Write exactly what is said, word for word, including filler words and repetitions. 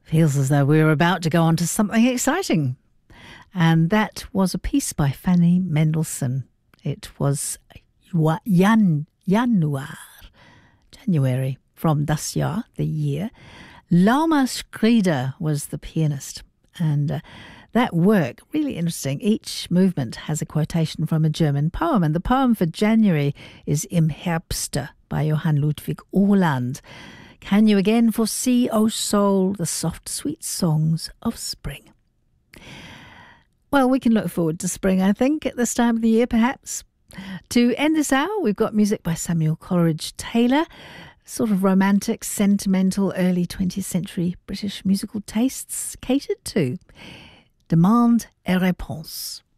Feels as though we were about to go on to something exciting. And that was a piece by Fanny Mendelssohn. It was Jan, Januar, January, from das Jahr, the year. Lauma Schrieder was the pianist. And uh, that work, really interesting. Each movement has a quotation from a German poem. And the poem for January is Im Herbste by Johann Ludwig Uhland. Can you again foresee, O soul, the soft, sweet songs of spring? Well, we can look forward to spring, I think, at this time of the year, perhaps. To end this hour, we've got music by Samuel Coleridge-Taylor, sort of romantic, sentimental, early twentieth century British musical tastes catered to. Demande et réponse.